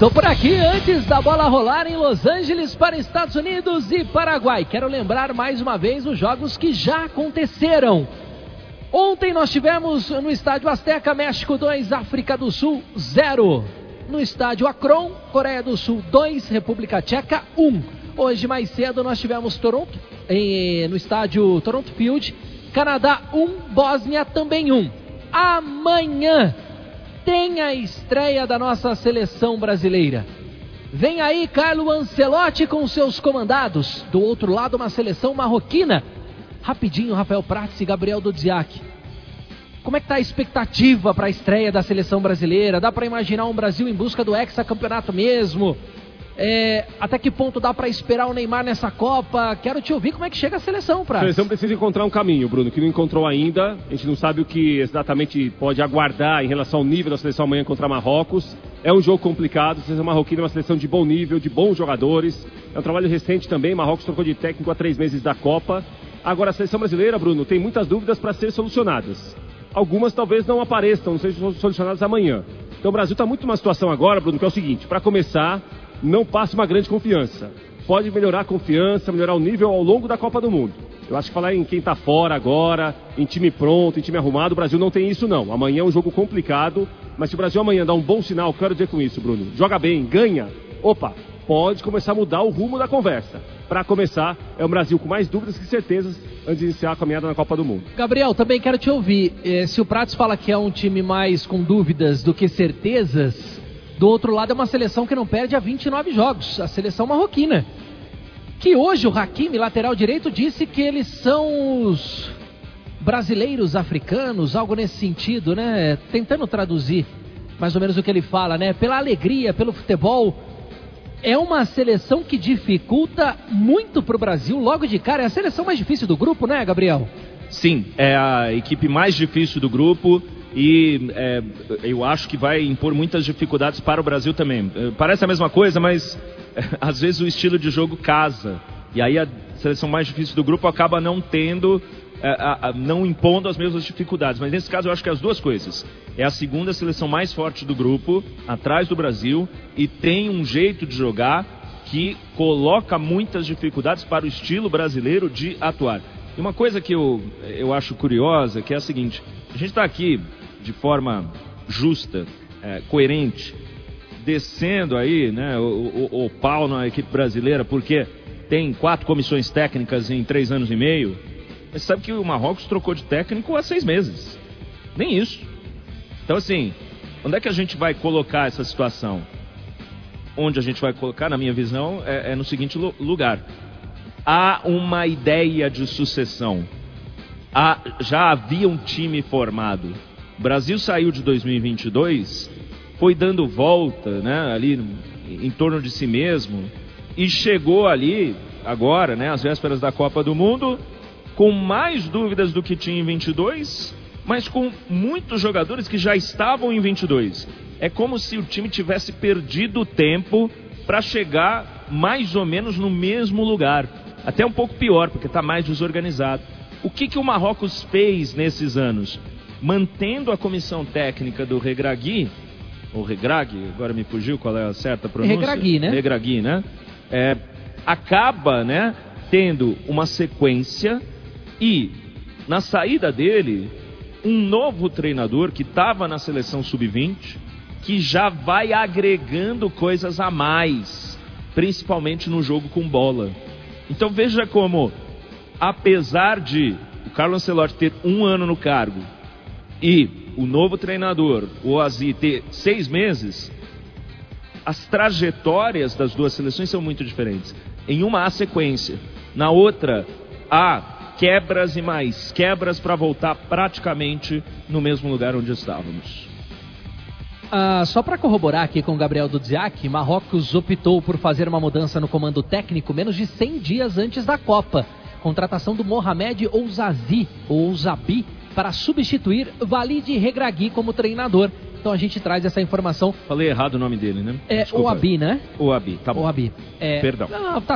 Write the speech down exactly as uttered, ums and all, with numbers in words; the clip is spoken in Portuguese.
Tô por aqui antes da bola rolar em Los Angeles para Estados Unidos e Paraguai. Quero lembrar mais uma vez os jogos que já aconteceram. Ontem nós tivemos no estádio Azteca, México dois, África do Sul zero. No estádio Akron, Coreia do Sul dois, República Tcheca um. Hoje mais cedo nós tivemos Toronto, em, no estádio Toronto Field, Canadá um, Bósnia também um. Amanhã tem a estreia da nossa seleção brasileira. Vem aí Carlo Ancelotti com seus comandados. Do outro lado, uma seleção marroquina. Rapidinho, Rafael Prats e Gabriel Dudziak. Como é que tá a expectativa para a estreia da seleção brasileira? Dá para imaginar um Brasil em busca do hexacampeonato mesmo? É, até que ponto dá para esperar o Neymar nessa Copa? Quero te ouvir como é que chega a seleção, Prats. A seleção precisa encontrar um caminho, Bruno, que não encontrou ainda. A gente não sabe o que exatamente pode aguardar em relação ao nível da seleção amanhã contra Marrocos. É um jogo complicado, a seleção marroquina é uma seleção de bom nível, de bons jogadores. É um trabalho recente também, Marrocos trocou de técnico há três meses da Copa. Agora a seleção brasileira, Bruno, tem muitas dúvidas para ser solucionadas. Algumas talvez não apareçam, não sejam solucionadas amanhã. Então o Brasil está muito numa situação agora, Bruno, que é o seguinte: para começar, não passe uma grande confiança. Pode melhorar a confiança, melhorar o nível ao longo da Copa do Mundo. Eu acho que falar em quem está fora agora, em time pronto, em time arrumado, o Brasil não tem isso não. Amanhã é um jogo complicado, mas se o Brasil amanhã dá um bom sinal, o que eu quero dizer com isso, Bruno? Joga bem, ganha, opa, pode começar a mudar o rumo da conversa. Para começar, é um Brasil com mais dúvidas que certezas antes de iniciar a caminhada na Copa do Mundo. Gabriel, também quero te ouvir. Eh, se o Prats fala que é um time mais com dúvidas do que certezas, do outro lado é uma seleção que não perde há vinte e nove jogos, a seleção marroquina. Que hoje o Hakimi, lateral direito, disse que eles são os brasileiros africanos, algo nesse sentido, né? Tentando traduzir mais ou menos o que ele fala, né? Pela alegria, pelo futebol. É uma seleção que dificulta muito pro Brasil logo de cara. É a seleção mais difícil do grupo, né, Gabriel? Sim, é a equipe mais difícil do grupo. E é, eu acho que vai impor muitas dificuldades para o Brasil também. Parece a mesma coisa, mas é, às vezes o estilo de jogo casa. E aí a seleção mais difícil do grupo acaba não tendo, é, a, a, não impondo as mesmas dificuldades. Mas nesse caso eu acho que é as duas coisas. É a segunda seleção mais forte do grupo, atrás do Brasil, e tem um jeito de jogar que coloca muitas dificuldades para o estilo brasileiro de atuar. E uma coisa que eu, eu acho curiosa, que é a seguinte: a gente está aqui de forma justa, é, coerente, descendo aí, né, o, o, o pau na equipe brasileira, porque tem quatro comissões técnicas em três anos e meio. Mas sabe que o Marrocos trocou de técnico há seis meses. Nem isso. Então, assim, onde é que a gente vai colocar essa situação? Onde a gente vai colocar, na minha visão, é, é no seguinte lugar. Há uma ideia de sucessão. Há, já havia um time formado. O Brasil saiu de dois mil e vinte e dois, foi dando volta, né, ali em torno de si mesmo, e chegou ali, agora, né, às vésperas da Copa do Mundo, com mais dúvidas do que tinha em vinte e dois, mas com muitos jogadores que já estavam em vinte e dois. É como se o time tivesse perdido tempo para chegar mais ou menos no mesmo lugar. Até um pouco pior, porque está mais desorganizado. O que, que o Marrocos fez nesses anos? Mantendo a comissão técnica do Regragui, ou Regragui, agora me fugiu qual é a certa pronúncia. Regragui, né? Regragui, né? É, acaba, né, tendo uma sequência e, na saída dele, um novo treinador que estava na seleção sub vinte, que já vai agregando coisas a mais, principalmente no jogo com bola. Então veja como, apesar de o Carlo Ancelotti ter um ano no cargo e o novo treinador, o Aziz, ter seis meses, as trajetórias das duas seleções são muito diferentes. Em uma há sequência, na outra há quebras e mais quebras para voltar praticamente no mesmo lugar onde estávamos. Ah, só para corroborar aqui com o Gabriel Dudziak, Marrocos optou por fazer uma mudança no comando técnico menos de cem dias antes da Copa. Contratação do Mohamed Ouzazi, ou Ouzabi, para substituir Walid Regragui como treinador. Então a gente traz essa informação. Falei errado o nome dele, né? É Ouabi, né? Ouabi, tá bom. Ouabi. É... Perdão. Não, tá